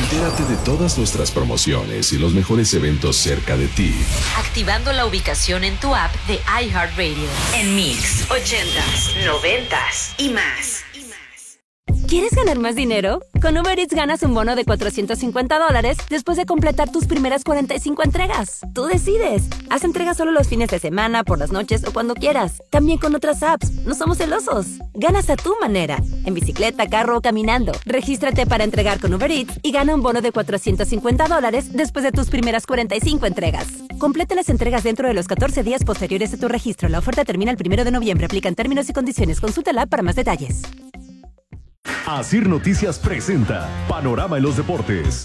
Entérate de todas nuestras promociones y los mejores eventos cerca de ti. Activando la ubicación en tu app de iHeartRadio. En Mix, 80s, 90s y más. ¿Quieres ganar más dinero? Con Uber Eats ganas un bono de $450 después de completar tus primeras 45 entregas. Tú decides. Haz entregas solo los fines de semana, por las noches o cuando quieras. También con otras apps. No somos celosos. Ganas a tu manera. En bicicleta, carro o caminando. Regístrate para entregar con Uber Eats y gana un bono de $450 después de tus primeras 45 entregas. Completa las entregas dentro de los 14 días posteriores a tu registro. La oferta termina el 1 de noviembre. Aplican términos y condiciones. Consulta la app para más detalles. Asir Noticias presenta Panorama en los Deportes.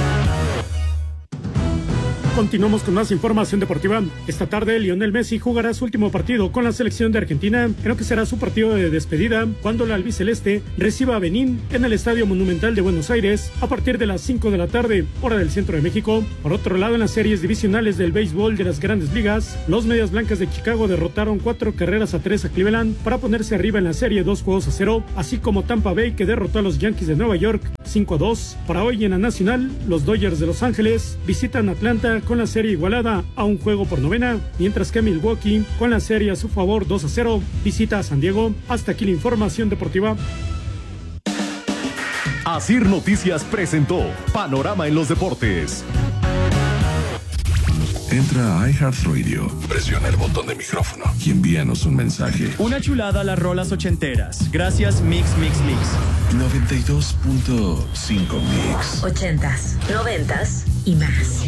Continuamos con más información deportiva. Esta tarde, Lionel Messi jugará su último partido con la selección de Argentina, en lo que será su partido de despedida, cuando la albiceleste reciba a Benín en el Estadio Monumental de Buenos Aires a partir de las 5 de la tarde, hora del centro de México. Por otro lado, en las series divisionales del béisbol de las Grandes Ligas, los Medias Blancas de Chicago derrotaron 4-3 a Cleveland para ponerse arriba en la serie 2-0, así como Tampa Bay, que derrotó a los Yankees de Nueva York 5-2. Para hoy en la Nacional, los Dodgers de Los Ángeles visitan Atlanta con la serie igualada a un juego por novena, mientras que Milwaukee, con la serie a su favor 2-0, visita a San Diego. Hasta aquí la información deportiva. Asir Noticias presentó Panorama en los Deportes. Entra a iHeartRadio, presiona el botón de micrófono y envíanos un mensaje. Una chulada a las rolas ochenteras. Gracias Mix. 92.5 Mix. 80s, 90s y más.